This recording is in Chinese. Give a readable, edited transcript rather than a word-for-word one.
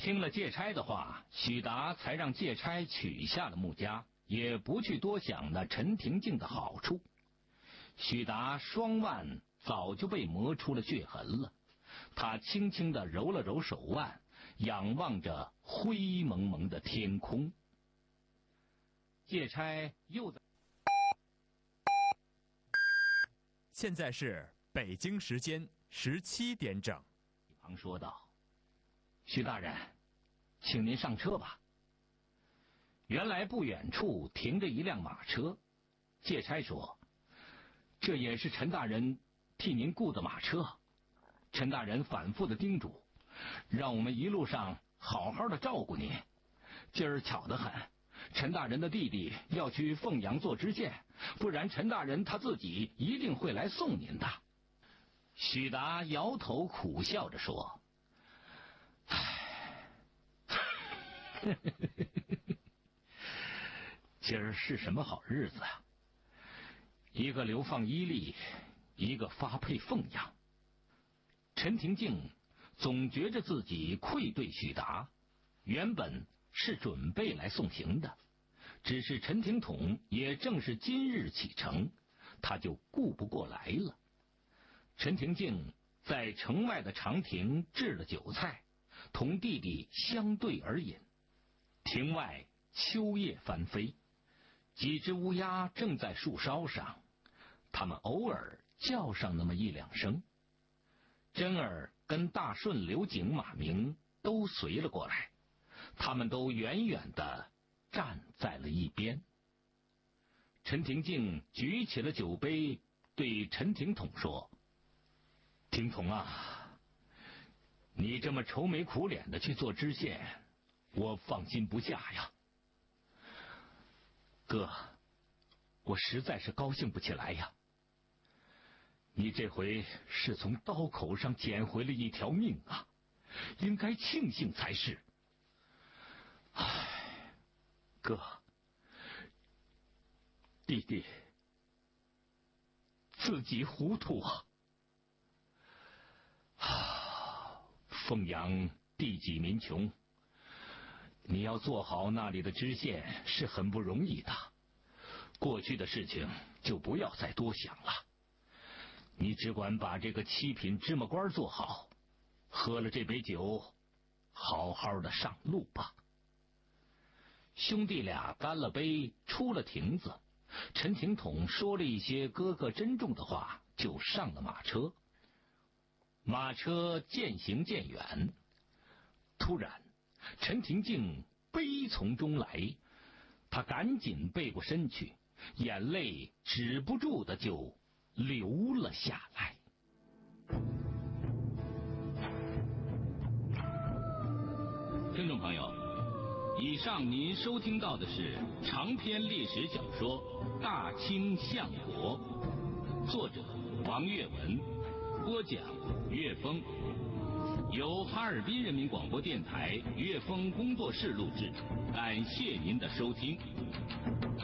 听了介差的话，许达才让介差取下了穆家，也不去多想那陈廷敬的好处。许达双腕早就被磨出了血痕了，他轻轻地揉了揉手腕，仰望着灰蒙蒙的天空。介差又在。 现在是北京时间17点整。 一旁说道：“许大人，请您上车吧。”原来不远处停着一辆马车，介差说：“这也是陈大人替您雇的马车。陈大人反复的叮嘱，让我们一路上好好的照顾您。今儿巧得很，陈大人的弟弟要去凤阳做知县，不然陈大人他自己一定会来送您的。”许达摇头苦笑着说：“唉，今儿是什么好日子啊？一个流放伊犁，一个发配凤阳。”陈廷敬总觉着自己愧对许达，原本是准备来送行的，只是陈廷统也正是今日启程，他就顾不过来了。陈廷敬在城外的长亭置了酒菜，同弟弟相对而饮。亭外秋叶翻飞，几只乌鸦正在树梢上，它们偶尔叫上那么一两声。真儿跟大顺、刘景、马明都随了过来，他们都远远地站在了一边。陈廷敬举起了酒杯，对陈廷统说：“廷统啊，你这么愁眉苦脸的去做知县，我放心不下呀。哥，我实在是高兴不起来呀。你这回是从刀口上捡回了一条命啊，应该庆幸才是。唉，哥，弟弟自己糊涂啊。凤阳地瘠民穷，你要做好那里的知县是很不容易的。过去的事情就不要再多想了，你只管把这个7品芝麻官做好，喝了这杯酒，好好的上路吧。”兄弟俩干了杯，出了亭子。陈廷统说了一些哥哥珍重的话，就上了马车。马车渐行渐远，突然陈廷敬悲从中来，他赶紧背过身去，眼泪止不住的就流了下来。听众朋友，以上您收听到的是长篇历史小说《大清相国》，作者王岳文，播讲岳峰，由哈尔滨人民广播电台岳峰工作室录制。感谢您的收听。